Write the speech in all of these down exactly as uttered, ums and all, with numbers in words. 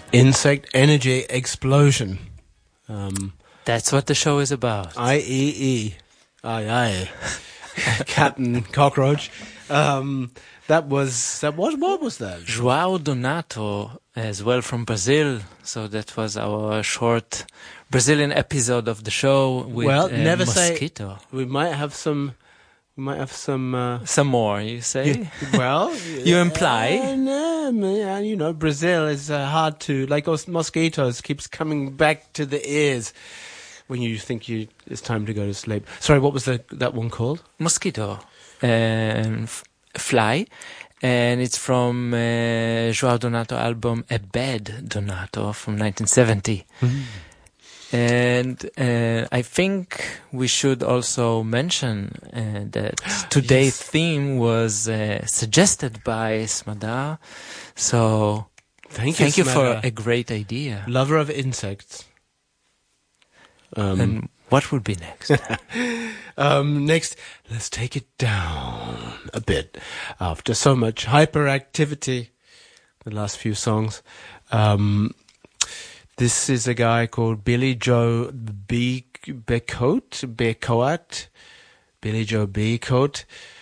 Insect Energy Explosion. Um, That's what the show is about. I E E. Aye, aye. Captain Cockroach. Um, that was, that was, what was that? João Donato, as well from Brazil. So that was our short Brazilian episode of the show with well, uh, never Mosquito. Say, we might have some, we might have some, uh, some more, you say? You, well, you imply? Uh, no, man, you know, Brazil is uh, hard to, like those mosquitoes, keeps coming back to the ears when you think you it's time to go to sleep. Sorry, what was the that one called? Mosquito. Um, f- fly. And it's from uh, João Donato album A Bad Donato from nineteen seventy. Mm. And uh, I think we should also mention uh, that today's yes. theme was uh, suggested by Smadar. So thank, thank you, you for a great idea. Lover of insects. Um, and what would be next? um, next, let's take it down a bit. After so much hyperactivity, the last few songs. Um, this is a guy called Billy Joe B. Becoat, Becoat, Billy Joe Becoat,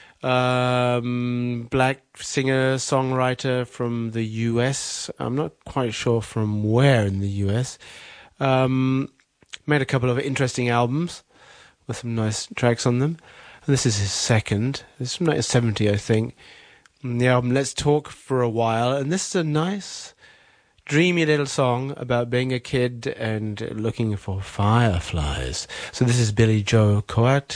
um, black singer, songwriter from the U S. I'm not quite sure from where in the U S. Um, Made a couple of interesting albums with some nice tracks on them. And this is his second. This is from nineteen seventy, I think. And the album Let's Talk for a While. And this is a nice, dreamy little song about being a kid and looking for fireflies. So this is Billy Joe Coat